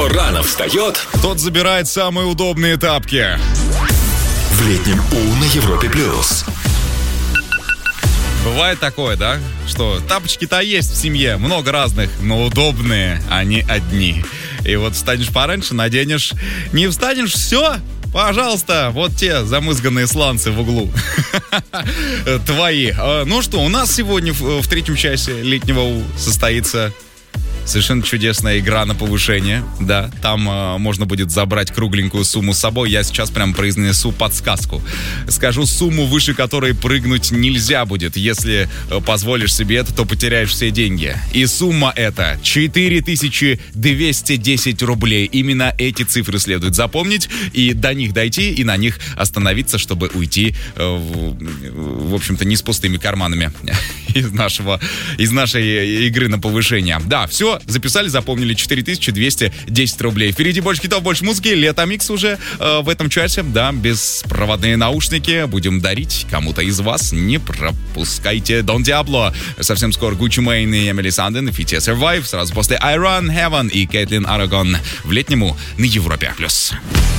Кто рано встает, Тот забирает самые удобные тапки. в летнем У на Европе+. Бывает такое, да? Что тапочки-то есть в семье, много разных, но удобные, они одни. И вот встанешь пораньше, наденешь, не встанешь, все, пожалуйста, вот те замызганные сланцы в углу. Твои. Ну что, у нас сегодня в третьем часе летнего У состоится совершенно чудесная игра на повышение. Да, там можно будет забрать кругленькую сумму с собой. Я сейчас прям произнесу подсказку. Скажу сумму, выше которой прыгнуть нельзя будет. Если позволишь себе это, то потеряешь все деньги. И сумма эта 4210 рублей. Именно эти цифры следует запомнить и до них дойти, и на них остановиться, чтобы уйти, в общем-то, не с пустыми карманами из нашей игры на повышение. Да, все, записали, запомнили. 4210 рублей. Впереди больше хитов, больше музыки. Лето-микс уже в этом часе. Да, беспроводные наушники будем дарить кому-то из вас. Не пропускайте Дон Диабло. Совсем скоро Гуччи Мэйн и Эмили Санден. Фите Survive. Сразу после I Run Heaven и Кейтлин Арагон в летнему на Европе+.